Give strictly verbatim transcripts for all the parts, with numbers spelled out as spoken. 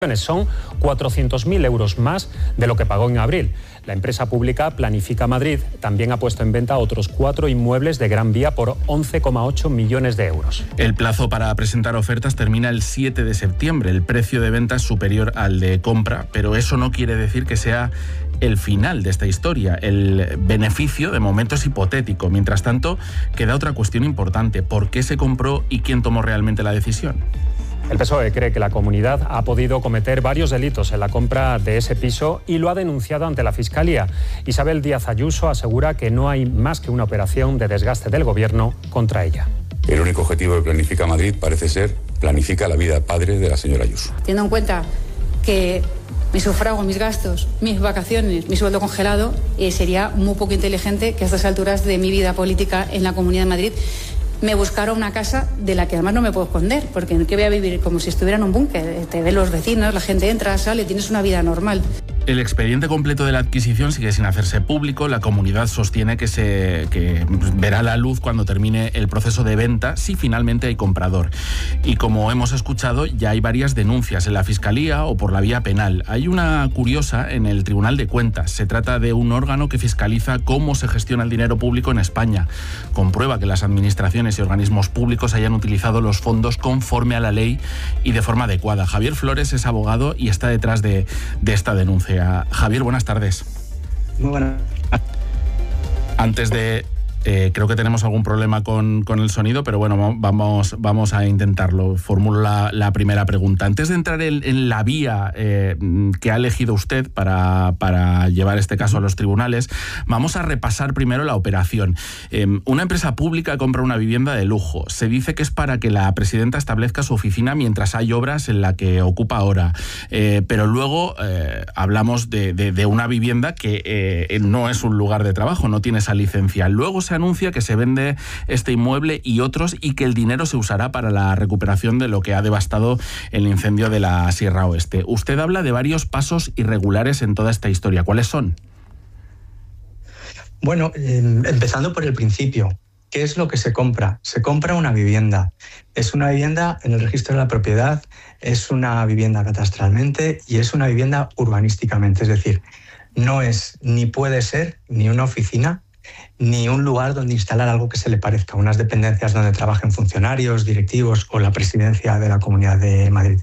Son cuatrocientos mil euros más de lo que pagó en abril. La empresa pública Planifica Madrid también ha puesto en venta otros cuatro inmuebles de Gran Vía por once coma ocho millones de euros. El plazo para presentar ofertas termina el siete de septiembre. El precio de venta es superior al de compra, pero eso no quiere decir que sea el final de esta historia. El beneficio de momento es hipotético. Mientras tanto, queda otra cuestión importante. ¿Por qué se compró y quién tomó realmente la decisión? El P S O E cree que la comunidad ha podido cometer varios delitos en la compra de ese piso y lo ha denunciado ante la Fiscalía. Isabel Díaz Ayuso asegura que no hay más que una operación de desgaste del Gobierno contra ella. El único objetivo de Planifica Madrid parece ser planifica la vida padre de la señora Ayuso. Teniendo en cuenta que mi sufrago, mis gastos, mis vacaciones, mi sueldo congelado, eh, sería muy poco inteligente que a estas alturas de mi vida política en la Comunidad de Madrid me buscara una casa de la que además no me puedo esconder, porque en qué voy a vivir como si estuviera en un búnker. Te ven los vecinos, la gente entra, sale, tienes una vida normal. El expediente completo de la adquisición sigue sin hacerse público. La comunidad sostiene que se que verá la luz cuando termine el proceso de venta, si finalmente hay comprador. Y como hemos escuchado, ya hay varias denuncias en la Fiscalía o por la vía penal. Hay una curiosa en el Tribunal de Cuentas. Se trata de un órgano que fiscaliza cómo se gestiona el dinero público en España. Comprueba que las administraciones y organismos públicos hayan utilizado los fondos conforme a la ley y de forma adecuada. Javier Flores es abogado y está detrás de, de esta denuncia. Javier, buenas tardes. Muy buenas. Antes de... Eh, creo que tenemos algún problema con, con el sonido, pero bueno, vamos, vamos a intentarlo. Formulo la, la primera pregunta. Antes de entrar en, en la vía eh, que ha elegido usted para, para llevar este caso a los tribunales, vamos a repasar primero la operación. Eh, una empresa pública compra una vivienda de lujo. Se dice que es para que la presidenta establezca su oficina mientras hay obras en la que ocupa ahora. Eh, pero luego eh, hablamos de, de, de una vivienda que eh, no es un lugar de trabajo, no tiene esa licencia. Luego se anuncia que se vende este inmueble y otros y que el dinero se usará para la recuperación de lo que ha devastado el incendio de la Sierra Oeste. Usted habla de varios pasos irregulares en toda esta historia. ¿Cuáles son? Bueno, eh, empezando por el principio. ¿Qué es lo que se compra? Se compra una vivienda. Es una vivienda en el registro de la propiedad, es una vivienda catastralmente y es una vivienda urbanísticamente. Es decir, no es ni puede ser ni una oficina ni un lugar donde instalar algo que se le parezca, unas dependencias donde trabajen funcionarios, directivos o la presidencia de la Comunidad de Madrid.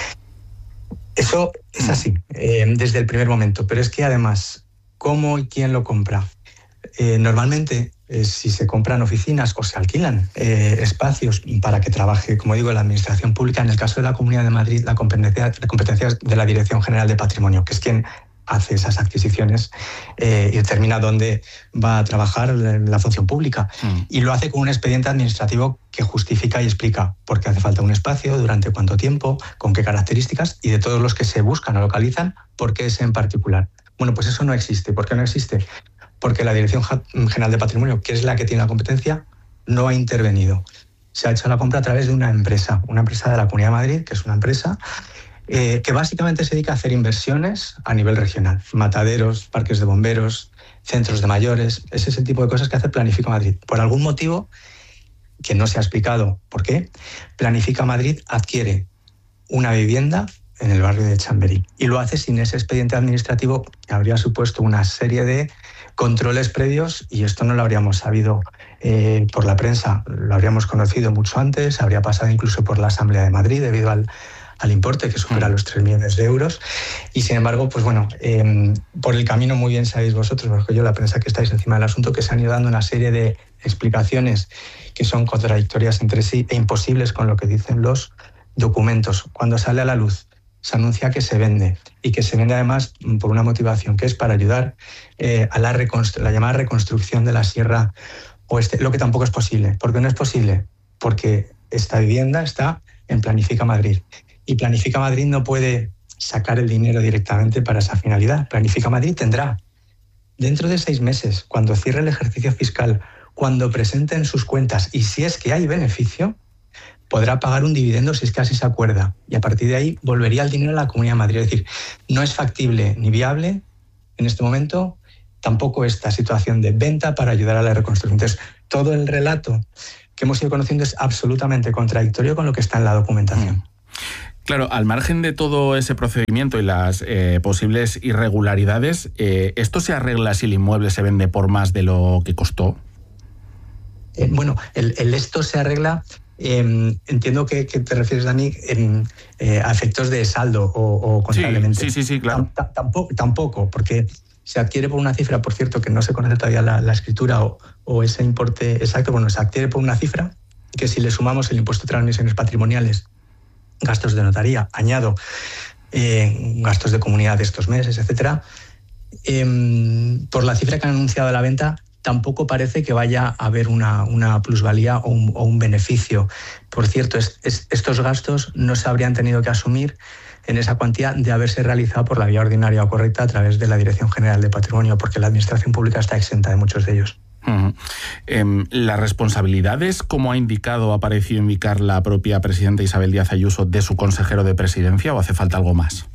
Eso es así, eh, desde el primer momento. Pero es que además, ¿cómo y quién lo compra? Eh, normalmente, eh, si se compran oficinas o se alquilan eh, espacios para que trabaje, como digo, la Administración Pública, en el caso de la Comunidad de Madrid, la competencia, la competencia es de la Dirección General de Patrimonio, que es quien hace esas adquisiciones eh, y determina dónde va a trabajar la, la función pública. Mm. Y lo hace con un expediente administrativo que justifica y explica por qué hace falta un espacio, durante cuánto tiempo, con qué características y de todos los que se buscan o localizan, por qué ese en particular. Bueno, pues eso no existe. ¿Por qué no existe? Porque la Dirección General de Patrimonio, que es la que tiene la competencia, no ha intervenido. Se ha hecho la compra a través de una empresa, una empresa de la Comunidad de Madrid, que es una empresa Eh, que básicamente se dedica a hacer inversiones a nivel regional. Mataderos, parques de bomberos, centros de mayores. Ese es el tipo de cosas que hace Planifica Madrid. Por algún motivo, que no se ha explicado por qué, Planifica Madrid adquiere una vivienda en el barrio de Chamberí y lo hace sin ese expediente administrativo que habría supuesto una serie de controles previos y esto no lo habríamos sabido eh, por la prensa. Lo habríamos conocido mucho antes, habría pasado incluso por la Asamblea de Madrid debido al al importe que supera los tres millones de euros y sin embargo, pues bueno, eh, por el camino muy bien sabéis vosotros, mejor que yo, la prensa que estáis encima del asunto, que se han ido dando una serie de explicaciones que son contradictorias entre sí e imposibles con lo que dicen los documentos. Cuando sale a la luz se anuncia que se vende y que se vende además por una motivación que es para ayudar eh, a la, reconstru- la llamada reconstrucción de la Sierra Oeste, lo que tampoco es posible. ¿Por qué no es posible? Porque esta vivienda está en Planifica Madrid. Y Planifica Madrid no puede sacar el dinero directamente para esa finalidad. Planifica Madrid tendrá, dentro de seis meses, cuando cierre el ejercicio fiscal, cuando presenten sus cuentas y si es que hay beneficio, podrá pagar un dividendo si es que así se acuerda. Y a partir de ahí volvería el dinero a la Comunidad de Madrid. Es decir, no es factible ni viable en este momento tampoco esta situación de venta para ayudar a la reconstrucción. Entonces, todo el relato que hemos ido conociendo es absolutamente contradictorio con lo que está en la documentación. Claro, al margen de todo ese procedimiento y las eh, posibles irregularidades, eh, ¿esto se arregla si el inmueble se vende por más de lo que costó? Eh, bueno, el, el esto se arregla, eh, entiendo que, que te refieres, Dani, en, eh, a efectos de saldo o, o contablemente. Sí, sí, sí, sí, claro. Tam, tampoco, tampoco, porque se adquiere por una cifra, por cierto, que no se conoce todavía la, la escritura o, o ese importe exacto, bueno, se adquiere por una cifra que si le sumamos el impuesto de transmisiones patrimoniales, gastos de notaría, añado eh, gastos de comunidad de estos meses, etcétera, eh, por la cifra que han anunciado a la venta, tampoco parece que vaya a haber una, una plusvalía o un, o un beneficio. Por cierto, es, es, estos gastos no se habrían tenido que asumir en esa cuantía de haberse realizado por la vía ordinaria o correcta a través de la Dirección General de Patrimonio, porque la Administración Pública está exenta de muchos de ellos. Uh-huh. Eh, ¿Las responsabilidades, como ha indicado, ha parecido indicar la propia presidenta Isabel Díaz Ayuso, de su consejero de presidencia, o hace falta algo más?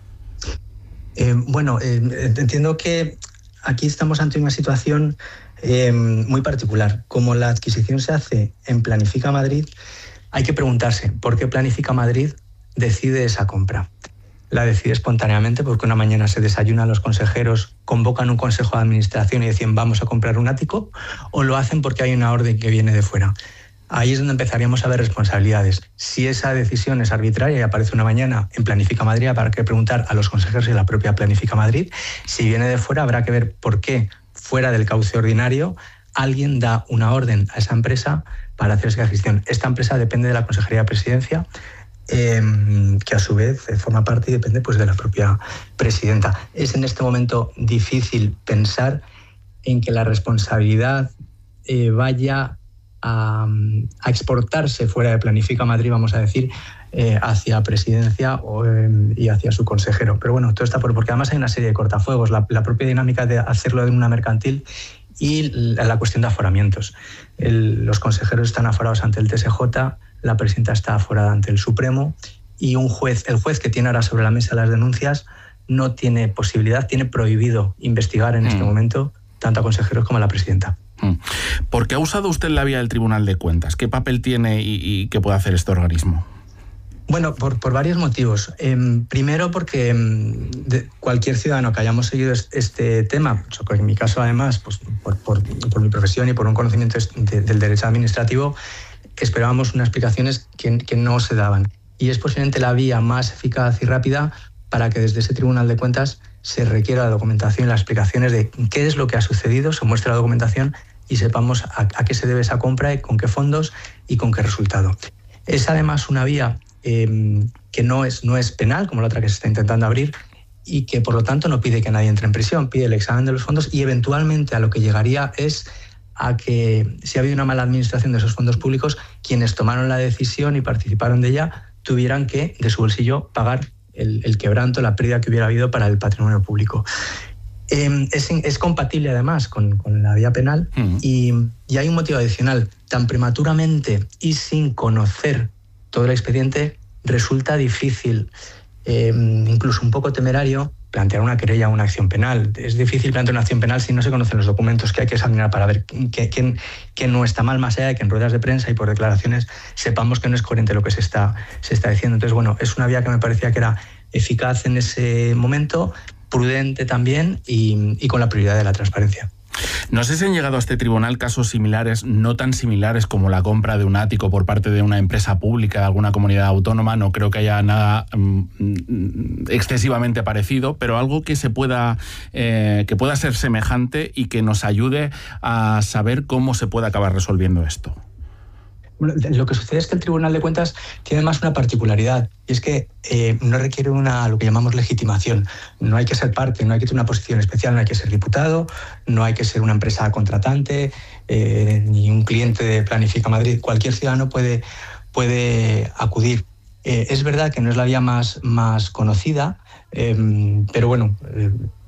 Eh, bueno, eh, entiendo que aquí estamos ante una situación eh, muy particular. Como la adquisición se hace en Planifica Madrid, hay que preguntarse por qué Planifica Madrid decide esa compra. La decide espontáneamente porque una mañana se desayunan los consejeros, convocan un consejo de administración y deciden vamos a comprar un ático, o lo hacen porque hay una orden que viene de fuera. Ahí es donde empezaríamos a ver responsabilidades. Si esa decisión es arbitraria y aparece una mañana en Planifica Madrid, habrá que preguntar a los consejeros y a la propia Planifica Madrid. Si viene de fuera, habrá que ver por qué, fuera del cauce ordinario, alguien da una orden a esa empresa para hacer esa gestión. Esta empresa depende de la Consejería de Presidencia, Eh, que a su vez eh, forma parte y depende pues, de la propia presidenta. Es en este momento difícil pensar en que la responsabilidad eh, vaya a, a exportarse fuera de Planifica Madrid, vamos a decir, eh, hacia presidencia o, eh, y hacia su consejero. Pero bueno, todo está por porque además hay una serie de cortafuegos, la, la propia dinámica de hacerlo en una mercantil y la, la cuestión de aforamientos. El, los consejeros están aforados ante el T S J, la presidenta está aforada ante el Supremo y un juez, el juez que tiene ahora sobre la mesa las denuncias, no tiene posibilidad, tiene prohibido investigar en mm. este momento tanto a consejeros como a la presidenta. Mm. ¿Por qué ha usado usted la vía del Tribunal de Cuentas? ¿Qué papel tiene y, y qué puede hacer este organismo? Bueno, por, por varios motivos. Eh, primero porque eh, de cualquier ciudadano que hayamos seguido este tema, en mi caso además, pues, por, por, por mi profesión y por un conocimiento de, del derecho administrativo, esperábamos unas explicaciones que, que no se daban. Y es posiblemente la vía más eficaz y rápida para que desde ese Tribunal de Cuentas se requiera la documentación y las explicaciones de qué es lo que ha sucedido, se muestre la documentación y sepamos a, a qué se debe esa compra y con qué fondos y con qué resultado. Es además una vía eh, que no es, no es penal, como la otra que se está intentando abrir, y que por lo tanto no pide que nadie entre en prisión, pide el examen de los fondos y eventualmente a lo que llegaría es a que si ha habido una mala administración de esos fondos públicos, quienes tomaron la decisión y participaron de ella tuvieran que, de su bolsillo, pagar el, el quebranto, la pérdida que hubiera habido para el patrimonio público. Eh, es, es compatible además con, con la vía penal uh-huh. y, y hay un motivo adicional. Tan prematuramente y sin conocer todo el expediente resulta difícil, eh, incluso un poco temerario, plantear una querella o una acción penal. Es difícil plantear una acción penal si no se conocen los documentos que hay que examinar para ver quién, quién no está mal, más allá de que en ruedas de prensa y por declaraciones sepamos que no es coherente lo que se está, se está diciendo. Entonces, bueno, es una vía que me parecía que era eficaz en ese momento, prudente también y, y con la prioridad de la transparencia. No sé si han llegado a este tribunal casos similares, no tan similares como la compra de un ático por parte de una empresa pública de alguna comunidad autónoma. No creo que haya nada um, excesivamente parecido, pero algo que se pueda eh, que pueda ser semejante y que nos ayude a saber cómo se puede acabar resolviendo esto. Bueno, lo que sucede es que el Tribunal de Cuentas tiene más una particularidad, y es que eh, no requiere una, lo que llamamos legitimación. No hay que ser parte, no hay que tener una posición especial, no hay que ser diputado, no hay que ser una empresa contratante, eh, ni un cliente de Planifica Madrid. Cualquier ciudadano puede, puede acudir. Eh, es verdad que no es la vía más, más conocida, eh, pero bueno... Eh,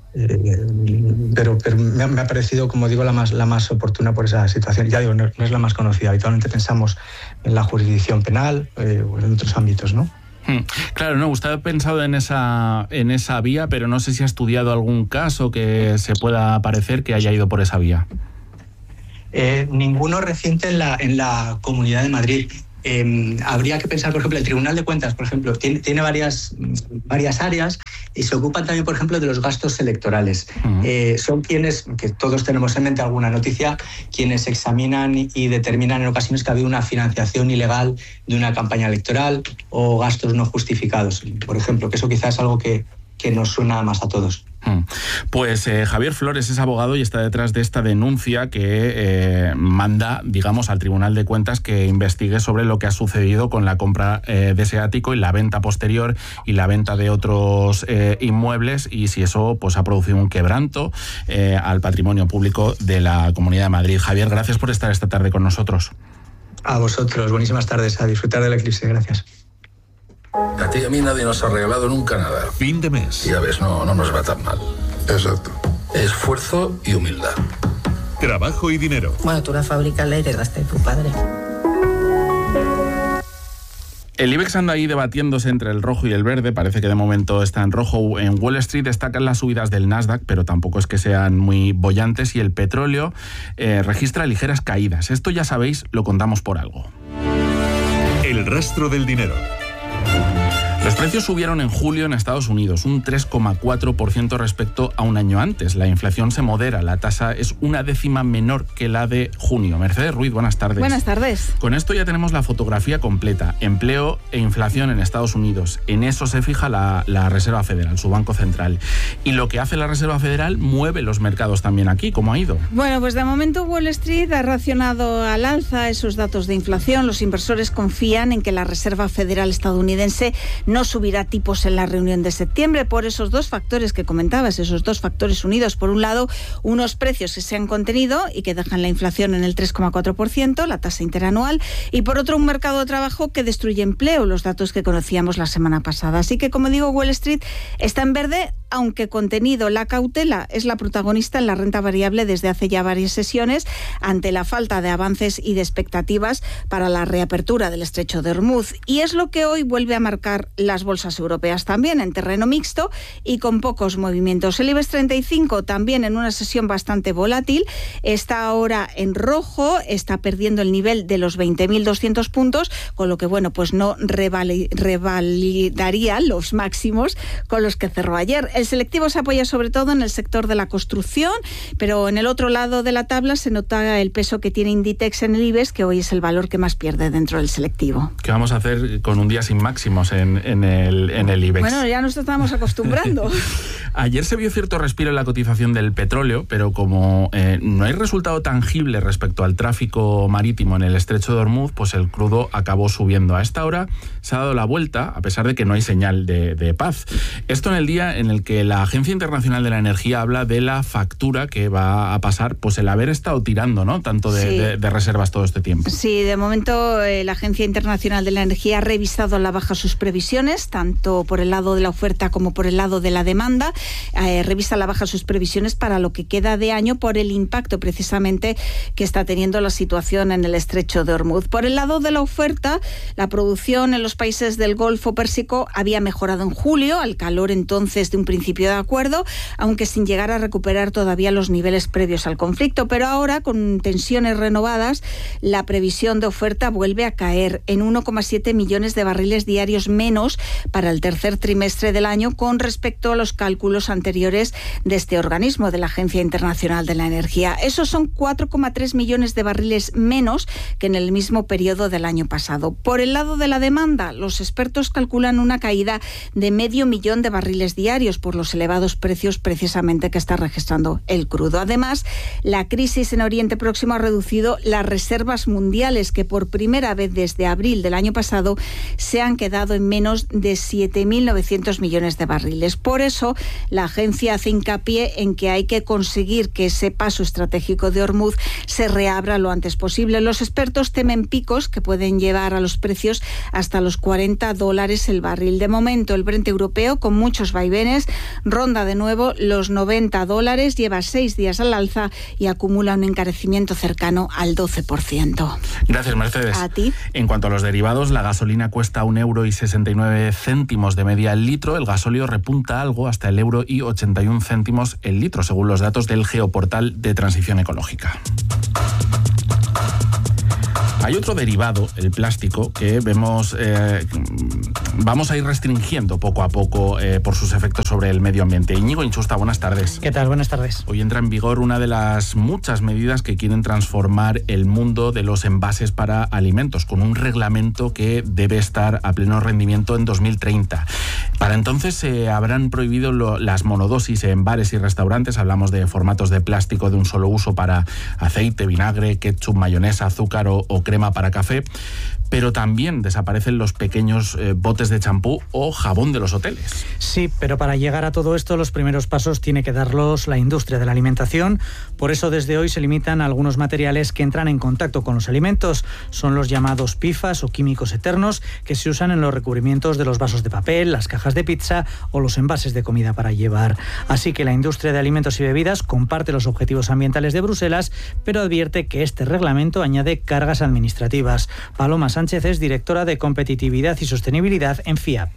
Eh, pero, pero me, ha, me ha parecido, como digo, la más, la más oportuna por esa situación. Ya digo, no, no es la más conocida. Habitualmente pensamos en la jurisdicción penal eh, o en otros ámbitos, ¿no? Claro, no, usted ha pensado en esa, en esa vía, pero no sé si ha estudiado algún caso que se pueda parecer que haya ido por esa vía. Eh, ninguno reciente en la, en la Comunidad de Madrid. eh, habría que pensar, por ejemplo, el Tribunal de Cuentas, por ejemplo, tiene, tiene varias, varias áreas y se ocupan también, por ejemplo, de los gastos electorales. Uh-huh. Eh, son quienes, que todos tenemos en mente alguna noticia, quienes examinan y determinan en ocasiones que ha habido una financiación ilegal de una campaña electoral o gastos no justificados, por ejemplo, que eso quizás es algo que, que nos suena más a todos. Pues eh, Javier Flores es abogado y está detrás de esta denuncia que eh, manda, digamos, al Tribunal de Cuentas que investigue sobre lo que ha sucedido con la compra eh, de ese ático y la venta posterior y la venta de otros eh, inmuebles, y si eso pues ha producido un quebranto eh, al patrimonio público de la Comunidad de Madrid. Javier, gracias por estar esta tarde con nosotros. A vosotros, buenísimas tardes, a disfrutar del eclipse, gracias. A ti y a mí nadie nos ha regalado nunca nada. Fin de mes. Ya ves, no, no nos va tan mal. Exacto. Esfuerzo y humildad. Trabajo y dinero. Bueno, tú la fábrica la heredaste de tu padre. El IBEX anda ahí debatiéndose entre el rojo y el verde. Parece que de momento está en rojo. En Wall Street destacan las subidas del Nasdaq, pero tampoco es que sean muy bollantes, y el petróleo eh, registra ligeras caídas. Esto, ya sabéis, lo contamos por algo. El rastro del dinero. Los precios subieron en julio en Estados Unidos un tres coma cuatro por ciento respecto a un año antes. La inflación se modera, la tasa es una décima menor que la de junio. Mercedes Ruiz, buenas tardes. Buenas tardes. Con esto ya tenemos la fotografía completa. Empleo e inflación en Estados Unidos. En eso se fija la, la Reserva Federal, su Banco Central. Y lo que hace la Reserva Federal mueve los mercados también aquí. ¿Cómo ha ido? Bueno, pues de momento Wall Street ha reaccionado al alza esos datos de inflación. Los inversores confían en que la Reserva Federal estadounidense no subirá tipos en la reunión de septiembre por esos dos factores que comentabas, esos dos factores unidos. Por un lado, unos precios que se han contenido y que dejan la inflación en el tres coma cuatro por ciento, la tasa interanual, y por otro, un mercado de trabajo que destruye empleo, los datos que conocíamos la semana pasada. Así que, como digo, Wall Street está en verde, aunque contenido. La cautela es la protagonista en la renta variable desde hace ya varias sesiones, ante la falta de avances y de expectativas para la reapertura del estrecho de Hormuz. Y es lo que hoy vuelve a marcar las bolsas europeas también, en terreno mixto y con pocos movimientos. El IBEX treinta y cinco también en una sesión bastante volátil, está ahora en rojo, está perdiendo el nivel de los veinte mil doscientos puntos, con lo que, bueno, pues no revali- revalidaría los máximos con los que cerró ayer. El selectivo se apoya sobre todo en el sector de la construcción, pero en el otro lado de la tabla se nota el peso que tiene Inditex en el IBEX, que hoy es el valor que más pierde dentro del selectivo. ¿Qué vamos a hacer con un día sin máximos en, en, el, en el IBEX? Bueno, ya nos estamos acostumbrando. Ayer se vio cierto respiro en la cotización del petróleo, pero como eh, no hay resultado tangible respecto al tráfico marítimo en el estrecho de Hormuz, pues el crudo acabó subiendo. A esta hora se ha dado la vuelta, a pesar de que no hay señal de, de paz. Esto en el día en el que la Agencia Internacional de la Energía habla de la factura que va a pasar, pues el haber estado tirando, ¿no?, tanto de, sí. de, de reservas todo este tiempo. Sí, de momento eh, la Agencia Internacional de la Energía ha revisado a la baja sus previsiones, tanto por el lado de la oferta como por el lado de la demanda. Eh, revisa a la baja sus previsiones para lo que queda de año por el impacto precisamente que está teniendo la situación en el estrecho de Hormuz. Por el lado de la oferta, la producción en los países del Golfo Pérsico había mejorado en julio, al calor entonces de un principio de acuerdo, aunque sin llegar a recuperar todavía los niveles previos al conflicto. Pero ahora, con tensiones renovadas, la previsión de oferta vuelve a caer en uno coma siete millones de barriles diarios menos para el tercer trimestre del año con respecto a los cálculos anteriores de este organismo, de la Agencia Internacional de la Energía. Esos son cuatro coma tres millones de barriles menos que en el mismo periodo del año pasado. Por el lado de la demanda, los expertos calculan una caída de medio millón de barriles diarios por los elevados precios precisamente que está registrando el crudo. Además, la crisis en Oriente Próximo ha reducido las reservas mundiales, que por primera vez desde abril del año pasado se han quedado en menos de siete mil novecientos millones de barriles. Por eso, la agencia hace hincapié en que hay que conseguir que ese paso estratégico de Hormuz se reabra lo antes posible. Los expertos temen picos que pueden llevar a los precios hasta los cuarenta dólares el barril. De momento, el Brent europeo, con muchos vaivenes, ronda de nuevo los noventa dólares, lleva seis días al alza y acumula un encarecimiento cercano al doce por ciento. Gracias, Mercedes. A ti. En cuanto a los derivados, la gasolina cuesta un euro y sesenta y nueve céntimos de media el litro, el gasóleo repunta algo hasta el euro y ochenta y un céntimos el litro, según los datos del Geoportal de Transición Ecológica. Hay otro derivado, el plástico, que vemos eh, vamos a ir restringiendo poco a poco eh, por sus efectos sobre el medio ambiente. Íñigo Inchusta, buenas tardes. ¿Qué tal? Buenas tardes. Hoy entra en vigor una de las muchas medidas que quieren transformar el mundo de los envases para alimentos, con un reglamento que debe estar a pleno rendimiento en dos mil treinta. Para entonces se eh, habrán prohibido lo, las monodosis en bares y restaurantes. Hablamos de formatos de plástico de un solo uso para aceite, vinagre, ketchup, mayonesa, azúcar o, o crema para café. Pero también desaparecen los pequeños eh, botes de champú o jabón de los hoteles. Sí, pero para llegar a todo esto los primeros pasos tiene que darlos la industria de la alimentación. Por eso desde hoy se limitan algunos materiales que entran en contacto con los alimentos. Son los llamados P F A S o químicos eternos, que se usan en los recubrimientos de los vasos de papel, las cajas de pizza o los envases de comida para llevar. Así que la industria de alimentos y bebidas comparte los objetivos ambientales de Bruselas, pero advierte que este reglamento añade cargas administrativas. Paloma Sánchez es directora de Competitividad y Sostenibilidad en F I A P.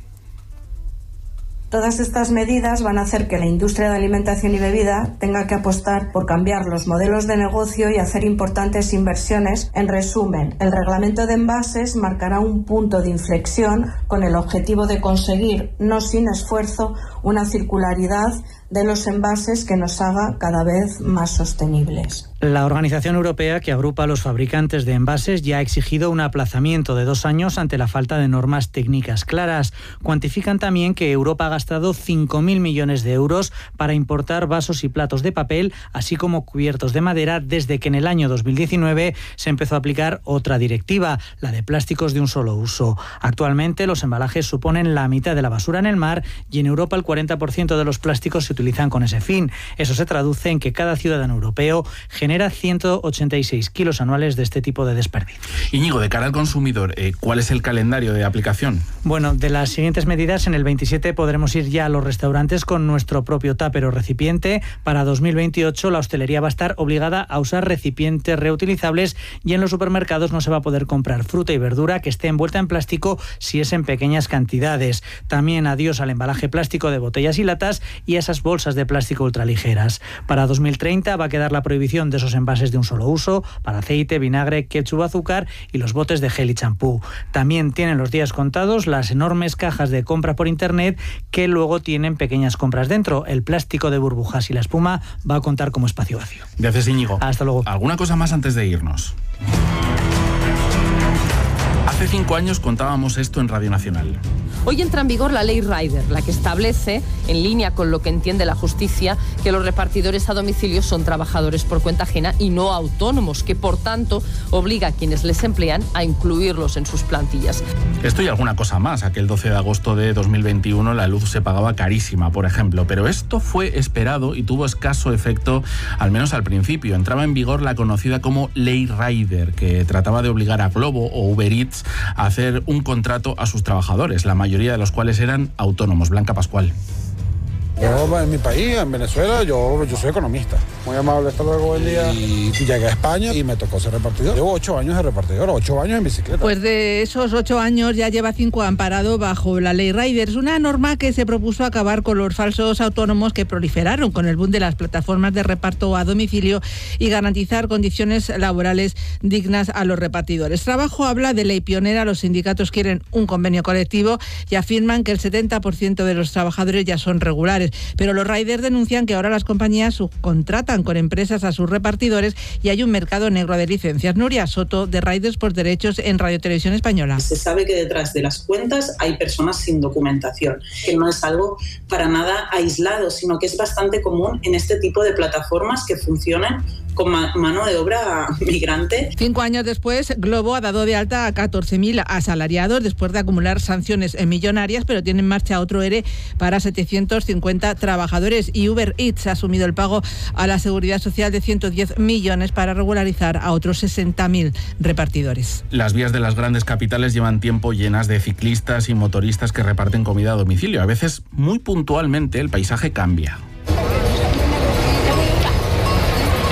Todas estas medidas van a hacer que la industria de alimentación y bebida tenga que apostar por cambiar los modelos de negocio y hacer importantes inversiones. En resumen, el reglamento de envases marcará un punto de inflexión con el objetivo de conseguir, no sin esfuerzo, una circularidad de los envases que nos haga cada vez más sostenibles. La Organización Europea, que agrupa a los fabricantes de envases, ya ha exigido un aplazamiento de dos años ante la falta de normas técnicas claras. Cuantifican también que Europa ha gastado cinco mil millones de euros para importar vasos y platos de papel, así como cubiertos de madera, desde que en el año dos mil diecinueve se empezó a aplicar otra directiva, la de plásticos de un solo uso. Actualmente los embalajes suponen la mitad de la basura en el mar y en Europa el cuarenta por ciento de los plásticos se utilizan con ese fin. Eso se traduce en que cada ciudadano europeo genera ciento ochenta y seis kilos anuales de este tipo de desperdicio. Íñigo, de cara al consumidor, eh, ¿cuál es el calendario de aplicación? Bueno, de las siguientes medidas, en el veintisiete podremos ir ya a los restaurantes con nuestro propio tupper o recipiente. Para dos mil veintiocho la hostelería va a estar obligada a usar recipientes reutilizables y en los supermercados no se va a poder comprar fruta y verdura que esté envuelta en plástico si es en pequeñas cantidades. También adiós al embalaje plástico de botellas y latas y a esas bolsas de plástico ultraligeras. Para dos mil treinta va a quedar la prohibición de esos envases de un solo uso para aceite, vinagre, ketchup, azúcar y los botes de gel y champú. También tienen los días contados las enormes cajas de compra por internet que luego tienen pequeñas compras dentro. El plástico de burbujas y la espuma va a contar como espacio vacío. Gracias, Íñigo. Hasta luego. ¿Alguna cosa más antes de irnos? Hace cinco años contábamos esto en Radio Nacional. Hoy entra en vigor la ley Rider, la que establece, en línea con lo que entiende la justicia, que los repartidores a domicilio son trabajadores por cuenta ajena y no autónomos, que por tanto obliga a quienes les emplean a incluirlos en sus plantillas. Esto y alguna cosa más. Aquel doce de agosto de dos mil veintiuno la luz se pagaba carísima, por ejemplo, pero esto fue esperado y tuvo escaso efecto, al menos al principio. Entraba en vigor la conocida como ley Rider, que trataba de obligar a Globo o Uber Eats a hacer un contrato a sus trabajadores, la mayoría de los cuales eran autónomos. Blanca Pascual. Yo en mi país, en Venezuela, yo, yo soy economista. Muy amable, hasta luego, buen día. Y llegué a España y me tocó ser repartidor. Llevo ocho años de repartidor, ocho años en bicicleta. Pues de esos ocho años ya lleva cinco amparado bajo la ley Rider. Es una norma que se propuso acabar con los falsos autónomos que proliferaron con el boom de las plataformas de reparto a domicilio y garantizar condiciones laborales dignas a los repartidores. Trabajo habla de ley pionera. Los sindicatos quieren un convenio colectivo y afirman que el setenta por ciento de los trabajadores ya son regulares. Pero los riders denuncian que ahora las compañías subcontratan con empresas a sus repartidores y hay un mercado negro de licencias. Nuria Soto, de Riders por Derechos en Radio Televisión Española. Se sabe que detrás de las cuentas hay personas sin documentación, que no es algo para nada aislado, sino que es bastante común en este tipo de plataformas que funcionan con ma- mano de obra migrante. Cinco años después, Globo ha dado de alta a catorce mil asalariados después de acumular sanciones millonarias, pero tiene en marcha otro E R E para setecientos cincuenta trabajadores y Uber Eats ha asumido el pago a la Seguridad Social de ciento diez millones para regularizar a otros sesenta mil repartidores. Las vías de las grandes capitales llevan tiempo llenas de ciclistas y motoristas que reparten comida a domicilio. A veces, muy puntualmente, el paisaje cambia.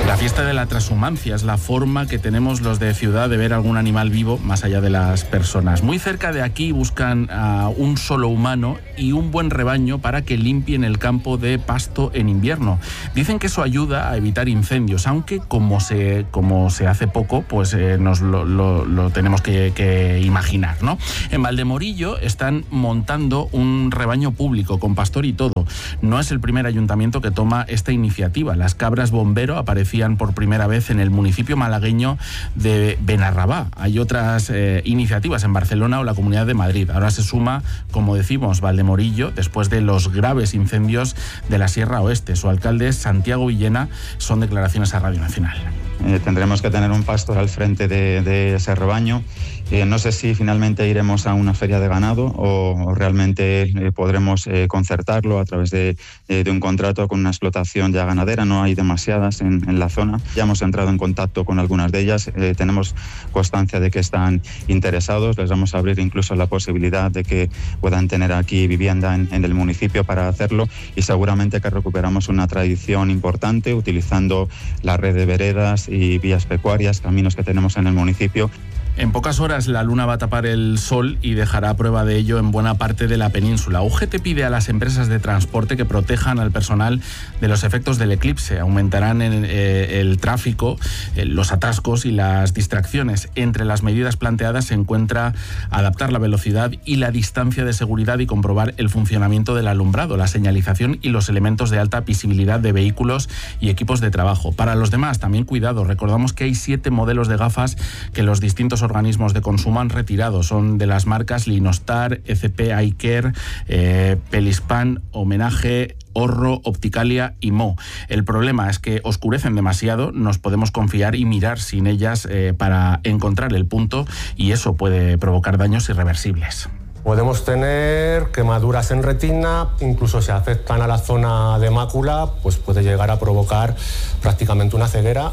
La fiesta de la transhumancia es la forma que tenemos los de ciudad de ver algún animal vivo más allá de las personas. Muy cerca de aquí buscan a un solo humano y un buen rebaño para que limpien el campo de pasto en invierno. Dicen que eso ayuda a evitar incendios, aunque como se, como se hace poco, pues eh, nos lo, lo, lo tenemos que, que imaginar, ¿no? En Valdemorillo están montando un rebaño público con pastor y todo. No es el primer ayuntamiento que toma esta iniciativa. Las cabras bombero aparecían por primera vez en el municipio malagueño de Benarrabá. Hay otras eh, iniciativas en Barcelona o la Comunidad de Madrid. Ahora se suma, como decimos, Valdemorillo, después de los graves incendios de la Sierra Oeste. Su alcalde, Santiago Villena, son declaraciones a Radio Nacional. Eh, tendremos que tener un pastor al frente de, de ese rebaño. Eh, no sé si finalmente iremos a una feria de ganado o, o realmente eh, podremos eh, concertarlo a través de, eh, de un contrato con una explotación ya ganadera. No hay demasiadas en, en la zona. Ya hemos entrado en contacto con algunas de ellas. Eh, tenemos constancia de que están interesados. Les vamos a abrir incluso la posibilidad de que puedan tener aquí vivienda en, en el municipio para hacerlo, y seguramente que recuperamos una tradición importante utilizando la red de veredas y vías pecuarias, caminos que tenemos en el municipio. En pocas horas la luna va a tapar el sol y dejará prueba de ello en buena parte de la península. U G T pide a las empresas de transporte que protejan al personal de los efectos del eclipse. Aumentarán el, eh, el tráfico, eh, los atascos y las distracciones. Entre las medidas planteadas se encuentra adaptar la velocidad y la distancia de seguridad y comprobar el funcionamiento del alumbrado, la señalización y los elementos de alta visibilidad de vehículos y equipos de trabajo. Para los demás, también cuidado. Recordamos que hay siete modelos de gafas que los distintos organismos de consumo han retirado. Son de las marcas Linostar, E C P iCare, eh, Pelispan, Homenaje, Horro, Opticalia y Mo. El problema es que oscurecen demasiado, nos podemos confiar y mirar sin ellas eh, para encontrar el punto, y eso puede provocar daños irreversibles. Podemos tener quemaduras en retina, incluso si afectan a la zona de mácula, pues puede llegar a provocar prácticamente una ceguera.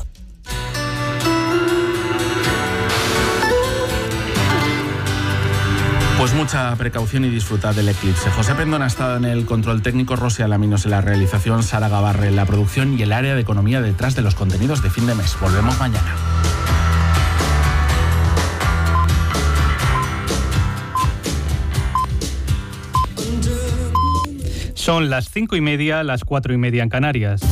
Pues mucha precaución y disfrutad del eclipse. José Pendón ha estado en el control técnico, Rosy Alaminos en la realización, Sara Gabarre en la producción y el área de economía detrás de los contenidos de fin de mes. Volvemos mañana. Son las cinco y media, las cuatro y media en Canarias.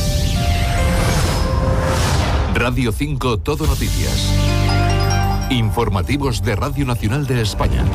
Radio cinco Todo Noticias. Informativos de Radio Nacional de España.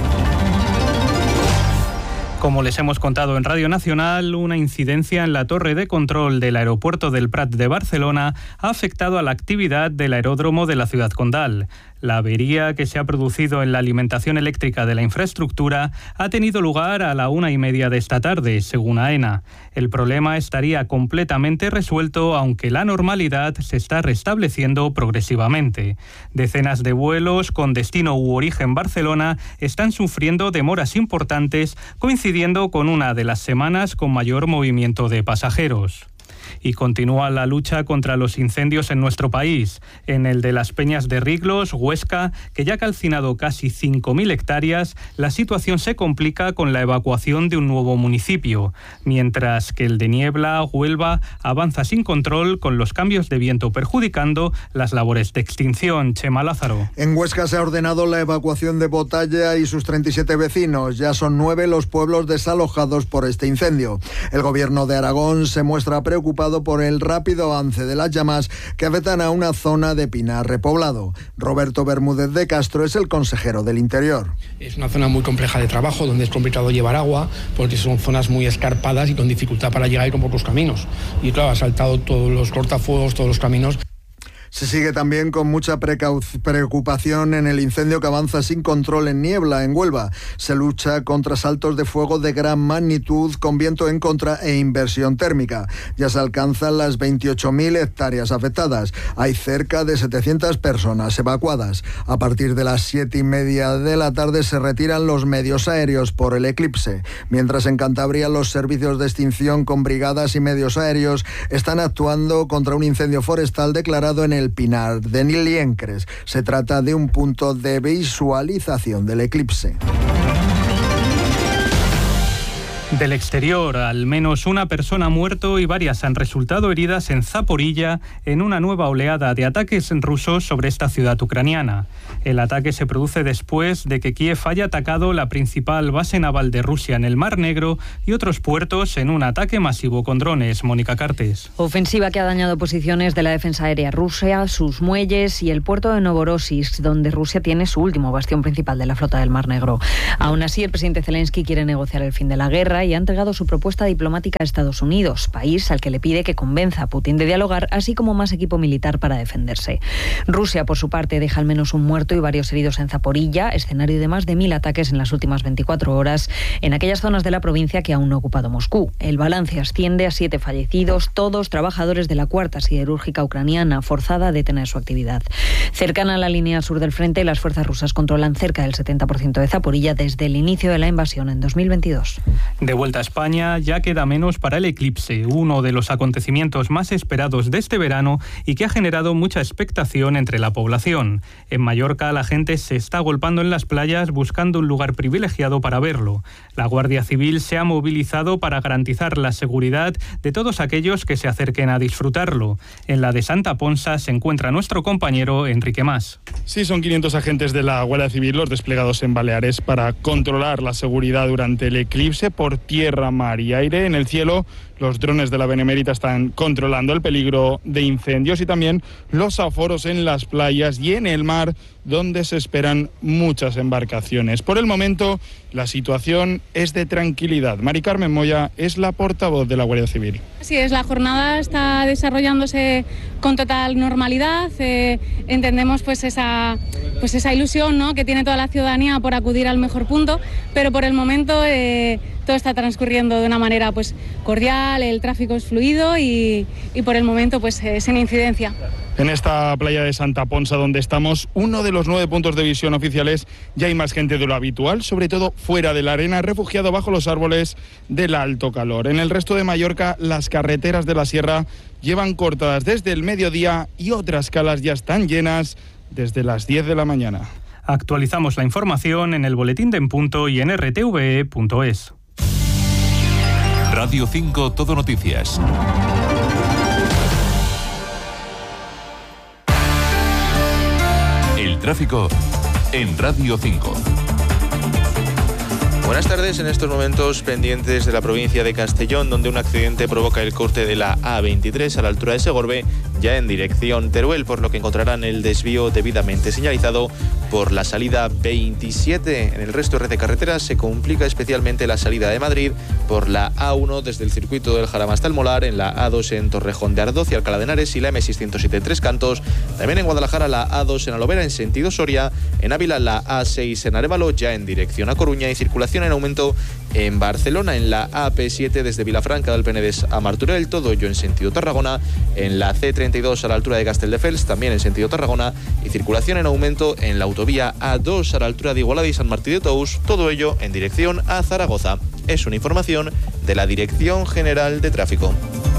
Como les hemos contado en Radio Nacional, una incidencia en la torre de control del aeropuerto del Prat de Barcelona ha afectado a la actividad del aeródromo de la ciudad condal. La avería que se ha producido en la alimentación eléctrica de la infraestructura ha tenido lugar a la una y media de esta tarde, según AENA. El problema estaría completamente resuelto, aunque la normalidad se está restableciendo progresivamente. Decenas de vuelos con destino u origen Barcelona están sufriendo demoras importantes, coincidiendo con una de las semanas con mayor movimiento de pasajeros. Y continúa la lucha contra los incendios en nuestro país. En el de las Peñas de Riglos, Huesca, que ya ha calcinado casi cinco mil hectáreas, la situación se complica con la evacuación de un nuevo municipio, mientras que el de Niebla, Huelva, avanza sin control con los cambios de viento perjudicando las labores de extinción. Chema Lázaro. En Huesca se ha ordenado la evacuación de Botalla y sus treinta y siete vecinos. Ya son nueve los pueblos desalojados por este incendio. El gobierno de Aragón se muestra preocupado por el rápido avance de las llamas que afectan a una zona de Pinar repoblado. Roberto Bermúdez de Castro es el consejero del Interior. Es una zona muy compleja de trabajo, donde es complicado llevar agua, porque son zonas muy escarpadas y con dificultad para llegar y con pocos caminos. Y claro, ha saltado todos los cortafuegos, todos los caminos. Se sigue también con mucha preocupación en el incendio que avanza sin control en Niebla, en Huelva. Se lucha contra saltos de fuego de gran magnitud con viento en contra e inversión térmica. Ya se alcanzan las veintiocho mil hectáreas afectadas. Hay cerca de setecientas personas evacuadas. A partir de las siete y media de la tarde se retiran los medios aéreos por el eclipse. Mientras en Cantabria los servicios de extinción con brigadas y medios aéreos están actuando contra un incendio forestal declarado en el el Pinar de Liencres. Se trata de un punto de visualización del eclipse. Del exterior, al menos una persona ha muerto y varias han resultado heridas en Zaporilla en una nueva oleada de ataques rusos sobre esta ciudad ucraniana. El ataque se produce después de que Kiev haya atacado la principal base naval de Rusia en el Mar Negro y otros puertos en un ataque masivo con drones. Mónica Cartes. Ofensiva que ha dañado posiciones de la defensa aérea rusa, sus muelles y el puerto de Novorossiysk, donde Rusia tiene su último bastión principal de la flota del Mar Negro. Aún así, el presidente Zelensky quiere negociar el fin de la guerra y ha entregado su propuesta diplomática a Estados Unidos, país al que le pide que convenza a Putin de dialogar, así como más equipo militar para defenderse. Rusia, por su parte, deja al menos un muerto y varios heridos en Zaporilla, escenario de más de mil ataques en las últimas veinticuatro horas en aquellas zonas de la provincia que aún no ha ocupado Moscú. El balance asciende a siete fallecidos, todos trabajadores de la cuarta siderúrgica ucraniana, forzada a detener su actividad. Cercana a la línea sur del frente, las fuerzas rusas controlan cerca del setenta por ciento de Zaporilla desde el inicio de la invasión en dos mil veintidós. De vuelta a España, ya queda menos para el eclipse, uno de los acontecimientos más esperados de este verano y que ha generado mucha expectación entre la población. En Mallorca, la gente se está agolpando en las playas buscando un lugar privilegiado para verlo. La Guardia Civil se ha movilizado para garantizar la seguridad de todos aquellos que se acerquen a disfrutarlo. En la de Santa Ponsa se encuentra nuestro compañero Enrique Mas. Sí, son quinientos agentes de la Guardia Civil los desplegados en Baleares para controlar la seguridad durante el eclipse por tierra, mar y aire. En el cielo, los drones de la Benemérita están controlando el peligro de incendios y también los aforos en las playas y en el mar, donde se esperan muchas embarcaciones. Por el momento, la situación es de tranquilidad. Mari Carmen Moya es la portavoz de la Guardia Civil. Así es, la jornada está desarrollándose con total normalidad. Eh, entendemos pues esa, pues esa ilusión, ¿no?, que tiene toda la ciudadanía por acudir al mejor punto, pero por el momento eh, todo está transcurriendo de una manera pues cordial, el tráfico es fluido y, y por el momento pues eh, sin incidencia. En esta playa de Santa Ponsa, donde estamos, uno de los nueve puntos de visión oficiales, ya hay más gente de lo habitual, sobre todo fuera de la arena, refugiado bajo los árboles del alto calor. En el resto de Mallorca, las carreteras de la sierra llevan cortadas desde el mediodía y otras calas ya están llenas desde las diez de la mañana. Actualizamos la información en el boletín de En Punto y en r t v e punto es. Radio cinco Todo Noticias. El tráfico en Radio cinco. Buenas tardes, en estos momentos pendientes de la provincia de Castellón, donde un accidente provoca el corte de la A veintitrés a la altura de Segorbe, ya en dirección Teruel, por lo que encontrarán el desvío debidamente señalizado por la salida veintisiete. En el resto de red de carreteras se complica especialmente la salida de Madrid por la A uno desde el circuito del Jarama hasta el Molar, en la A dos en Torrejón de Ardoz y Alcalá de Henares y la M seiscientos siete en Tres Cantos. También en Guadalajara la A dos en Alovera en sentido Soria, en Ávila la A seis en Arévalo ya en dirección a Coruña y circulación en aumento en Barcelona, en la A P siete desde Vilafranca del Penedès a Martorell, todo ello en sentido Tarragona, en la C treinta y dos a la altura de Castelldefels, también en sentido Tarragona, y circulación en aumento en la autovía A dos a la altura de Igualada y San Martí de Tous, todo ello en dirección a Zaragoza. Es una información de la Dirección General de Tráfico.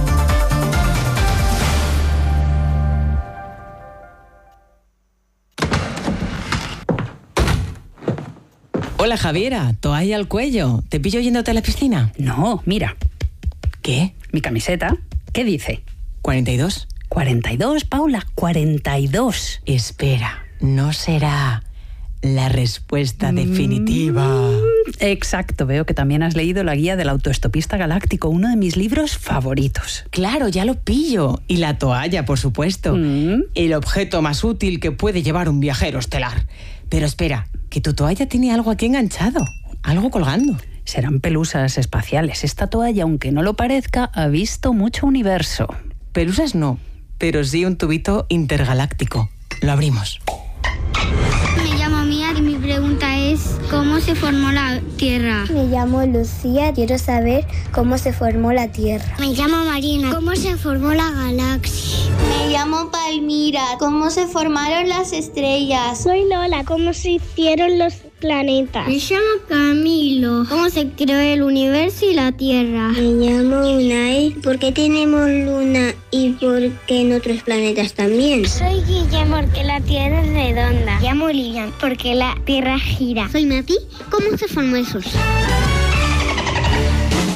Hola, Javiera, toalla al cuello. ¿Te pillo yéndote a la piscina? No, mira. ¿Qué? Mi camiseta. ¿Qué dice? ¿cuarenta y dos? cuarenta y dos, Paula, cuarenta y dos. Espera, ¿no será la respuesta definitiva? Mm, exacto, veo que también has leído la guía del autoestopista galáctico, uno de mis libros favoritos. Claro, ya lo pillo. Y la toalla, por supuesto. Mm. El objeto más útil que puede llevar un viajero estelar. Pero espera, que tu toalla tiene algo aquí enganchado, algo colgando. Serán pelusas espaciales. Esta toalla, aunque no lo parezca, ha visto mucho universo. Pelusas no, pero sí un tubito intergaláctico. Lo abrimos. Me llamo Mía y mi pregunta es ¿cómo se formó la Tierra? Me llamo Lucía, quiero saber cómo se formó la Tierra. Me llamo Marina, ¿cómo se formó la galaxia? Me llamo Palmira, ¿cómo se formaron las estrellas? Soy Lola, ¿cómo se hicieron los planetas? Me llamo Camilo, ¿cómo se creó el universo y la Tierra? Me llamo Unai, ¿por qué tenemos luna y por qué en otros planetas también? Soy Guillermo, porque la Tierra es redonda. Me llamo Lilian, porque la Tierra gira. Soy Mati, ¿cómo se formó el Sol?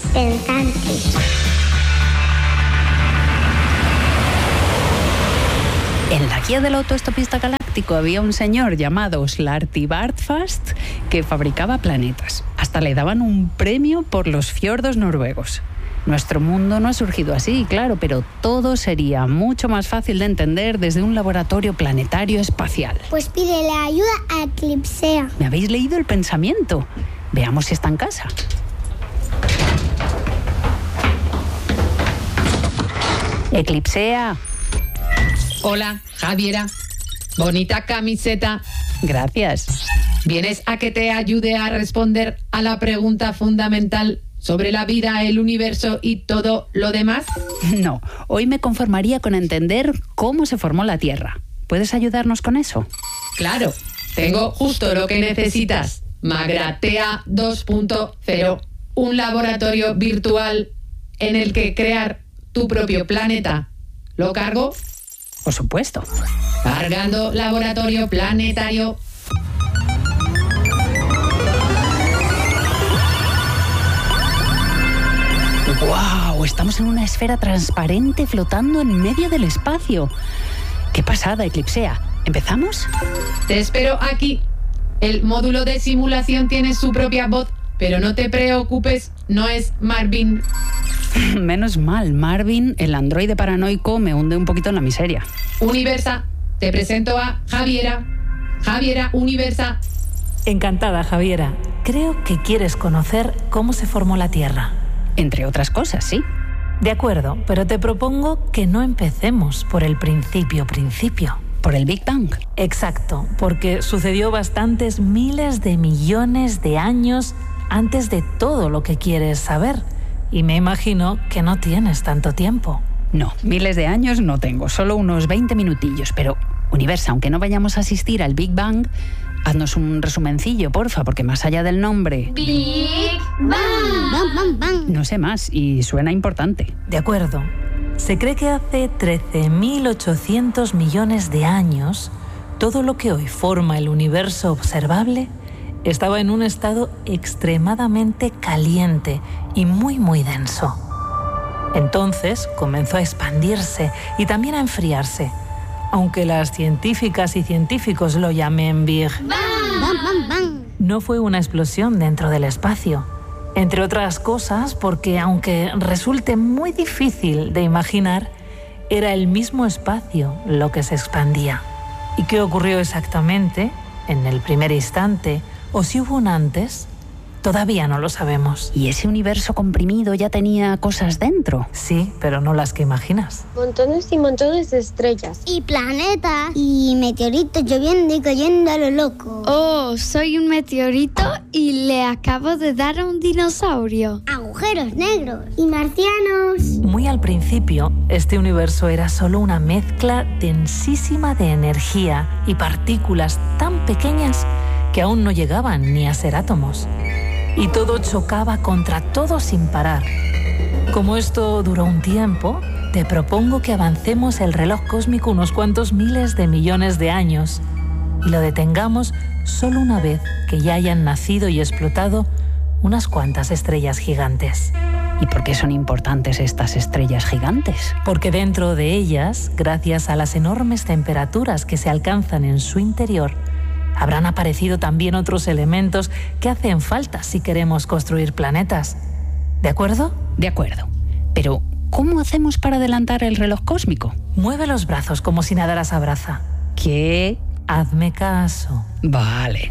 pensantes. En la guía del autoestopista galáctico había un señor llamado Slarty Bartfast que fabricaba planetas. Hasta le daban un premio por los fiordos noruegos. Nuestro mundo no ha surgido así, claro, pero todo sería mucho más fácil de entender desde un laboratorio planetario espacial. Pues pídele ayuda a Eclipsea. ¿Me habéis leído el pensamiento? Veamos si está en casa. Eclipsea. Hola, Javiera. Bonita camiseta. Gracias. ¿Vienes a que te ayude a responder a la pregunta fundamental sobre la vida, el universo y todo lo demás? No, hoy me conformaría con entender cómo se formó la Tierra. ¿Puedes ayudarnos con eso? Claro, tengo justo lo que necesitas. Magratea dos punto cero, un laboratorio virtual en el que crear tu propio planeta. ¿Lo cargo? Por supuesto. Cargando laboratorio planetario. ¡Wow! Estamos en una esfera transparente flotando en medio del espacio. ¡Qué pasada, Eclipsea! ¿Empezamos? Te espero aquí. El módulo de simulación tiene su propia voz, pero no te preocupes, no es Marvin. Menos mal, Marvin, el androide paranoico, me hunde un poquito en la miseria. Universa, te presento a Javiera. Javiera, Universa. Encantada, Javiera. Creo que quieres conocer cómo se formó la Tierra. Entre otras cosas, sí. De acuerdo, pero te propongo que no empecemos por el principio, principio. ¿Por el Big Bang? Exacto, porque sucedió bastantes miles de millones de años antes de todo lo que quieres saber. Y me imagino que no tienes tanto tiempo. No, miles de años no tengo, solo unos veinte minutillos. Pero, Universa, aunque no vayamos a asistir al Big Bang, haznos un resumencillo, porfa, porque más allá del nombre... Big Bang. Bang, bang, bang. No sé más y suena importante. De acuerdo. Se cree que hace trece mil ochocientos millones de años, todo lo que hoy forma el universo observable estaba en un estado extremadamente caliente y muy, muy denso. Entonces comenzó a expandirse y también a enfriarse, aunque las científicas y científicos lo llamen Big Bang. Bang, bang, bang. No fue una explosión dentro del espacio. Entre otras cosas, porque aunque resulte muy difícil de imaginar, era el mismo espacio lo que se expandía. ¿Y qué ocurrió exactamente en el primer instante? ¿O si hubo un antes? Todavía no lo sabemos. ¿Y ese universo comprimido ya tenía cosas dentro? Sí, pero no las que imaginas. Montones y montones de estrellas. Y planetas. Y meteoritos lloviendo y cayendo a lo loco. Oh, soy un meteorito y le acabo de dar a un dinosaurio. Agujeros negros. Y marcianos. Muy al principio, este universo era solo una mezcla densísima de energía y partículas tan pequeñas que aún no llegaban ni a ser átomos. Y todo chocaba contra todo sin parar. Como esto duró un tiempo, te propongo que avancemos el reloj cósmico unos cuantos miles de millones de años y lo detengamos solo una vez que ya hayan nacido y explotado unas cuantas estrellas gigantes. ¿Y por qué son importantes estas estrellas gigantes? Porque dentro de ellas, gracias a las enormes temperaturas que se alcanzan en su interior, habrán aparecido también otros elementos que hacen falta si queremos construir planetas. ¿De acuerdo? De acuerdo. Pero, ¿cómo hacemos para adelantar el reloj cósmico? Mueve los brazos como si nadaras a braza. ¿Qué? Hazme caso. Vale.